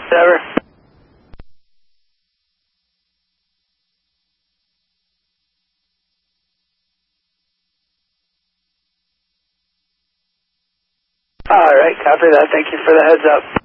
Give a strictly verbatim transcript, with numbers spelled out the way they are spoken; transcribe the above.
Whatever. All right, copy that. Thank you for the heads up.